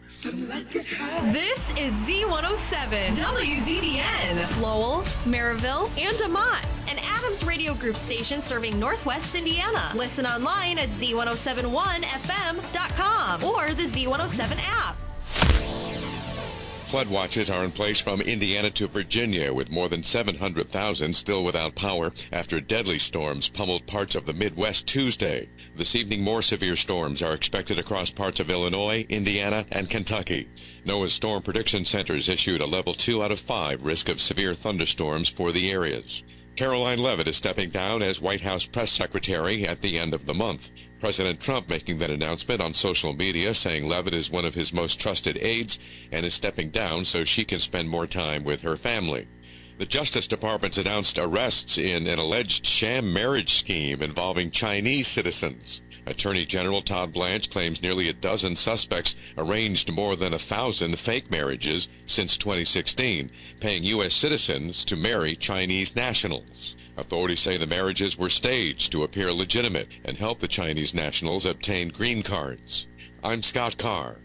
This is Z107, WZBN, Lowell, Maryville, and Amont, an Adams Radio Group station serving Northwest Indiana. Listen online at z1071fm.com or the Z107 app. Flood watches are in place from Indiana to Virginia, with more than 700,000 still without power after deadly storms pummeled parts of the Midwest Tuesday. This evening, more severe storms are expected across parts of Illinois, Indiana, and Kentucky. NOAA's Storm Prediction Centers issued a level 2 out of 5 risk of severe thunderstorms for the areas. Caroline Leavitt is stepping down as White House press secretary at the end of the month. President Trump making that announcement on social media, saying Leavitt is one of his most trusted aides and is stepping down so she can spend more time with her family. The Justice Department's announced arrests in an alleged sham marriage scheme involving Chinese citizens. Attorney General Todd Blanche claims nearly a dozen suspects arranged more than 1,000 fake marriages since 2016, paying U.S. citizens to marry Chinese nationals. Authorities say the marriages were staged to appear legitimate and help the Chinese nationals obtain green cards. I'm Scott Carr.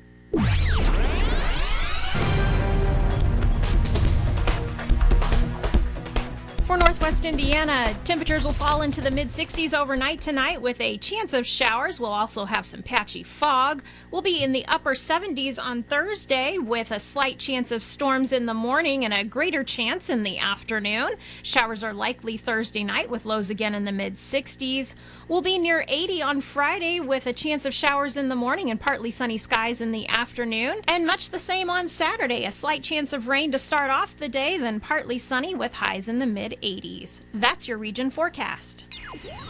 For Northwest Indiana, temperatures will fall into the mid-60s overnight tonight with a chance of showers. We'll also have some patchy fog. We'll be in the upper 70s on Thursday with a slight chance of storms in the morning and a greater chance in the afternoon. Showers are likely Thursday night with lows again in the mid-60s. We'll be near 80 on Friday with a chance of showers in the morning and partly sunny skies in the afternoon. And much the same on Saturday, a slight chance of rain to start off the day, then partly sunny with highs in the mid-80s. That's your region forecast.